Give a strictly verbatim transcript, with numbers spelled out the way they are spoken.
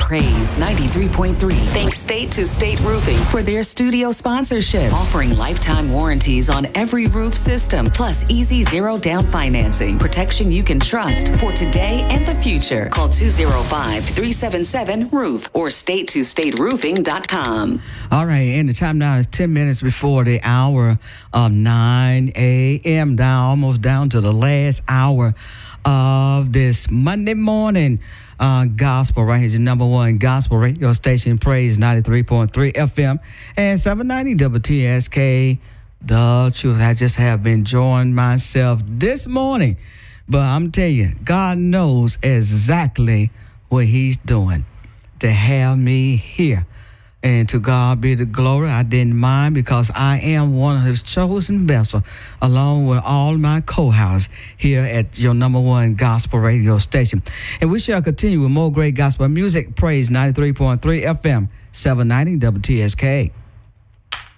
Praise ninety-three point three. Thanks State to State Roofing for their studio sponsorship, offering lifetime warranties on every roof system, plus easy zero down financing, protection you can trust for today and the future. Call two oh five, three seven seven, roof or state to state roofing dot com. All right, and the time now is ten minutes before the hour of nine a.m. Down, almost down to the last hour of this Monday morning uh, gospel. Right here's your number one gospel radio station, Praise ninety-three point three F M and seven ninety W T S K. The truth. I just have been enjoying myself this morning, but I'm telling you, God knows exactly what He's doing to have me here. And to God be the glory. I didn't mind because I am one of His chosen vessels, along with all my co-hosts here at your number one gospel radio station. And we shall continue with more great gospel music. Praise ninety-three point three F M, seven ninety W T S K.